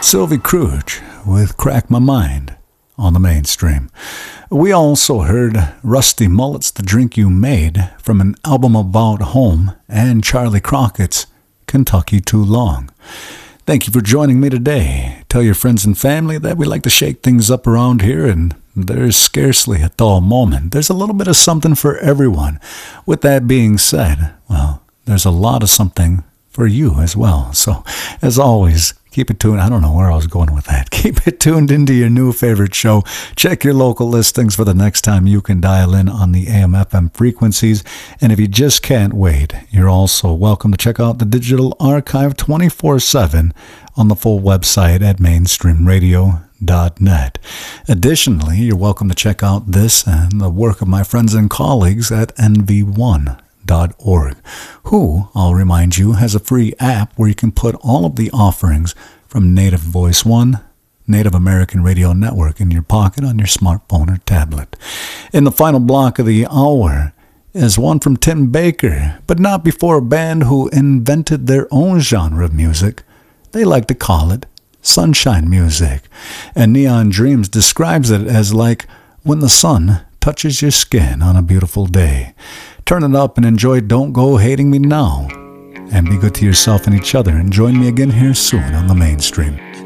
Sylvie Cruge with Crack My Mind on the Mainstream. We also heard Rusty Mullet's The Drink You Made from an album about home and Charlie Crockett's Kentucky Too Long. Thank you for joining me today. Tell your friends and family that we like to shake things up around here, and there's scarcely a dull moment. There's a little bit of something for everyone. With that being said, well, there's a lot of something for you as well. So, as always, keep it tuned. I don't know where I was going with that. Keep it tuned into your new favorite show. Check your local listings for the next time you can dial in on the AM/FM frequencies. And if you just can't wait, you're also welcome to check out the digital archive 24/7 on the full website at mainstreamradio.net. Additionally, you're welcome to check out this and the work of my friends and colleagues at NV1.org, who, I'll remind you, has a free app where you can put all of the offerings from Native Voice One, Native American Radio Network in your pocket on your smartphone or tablet. In the final block of the hour is one from Tim Baker, but not before a band who invented their own genre of music. They like to call it sunshine music, and Neon Dreams describes it as like when the sun touches your skin on a beautiful day. Turn it up and enjoy Don't Go Hating Me Now. And be good to yourself and each other. And join me again here soon on the Mainstream.